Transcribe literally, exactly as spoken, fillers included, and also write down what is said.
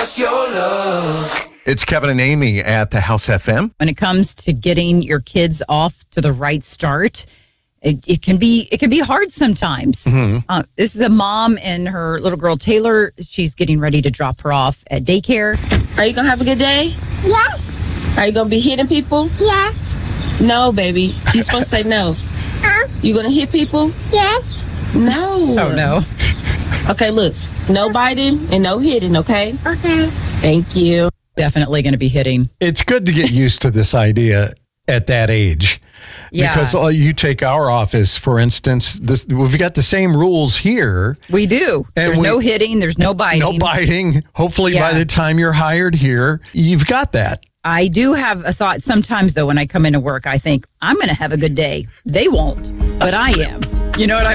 What's your love? It's Kevin and Amy at the House F M. When it comes to getting your kids off to the right start, it, it can be it can be hard sometimes. Mm-hmm. Uh, this is a mom and her little girl Taylor. She's getting ready to drop her off at daycare. Are you gonna have a good day? Yes. Are you gonna be hitting people? Yes. No, baby. You're supposed to say no. Huh? You gonna hit people? Yes. No. Oh no. Okay, look. No biting and no hitting. Okay. Okay. Thank you. Definitely going to be hitting. It's good to get used to this idea at that age. Yeah. Because uh, you take our office, for instance, this, we've got the same rules here. We do. And There's we- no hitting. There's no biting. No biting. Hopefully Yeah. by the time you're hired here, you've got that. I do have a thought sometimes, though, when I come into work, I think, I'm going to have a good day. They won't, but I am. You know what I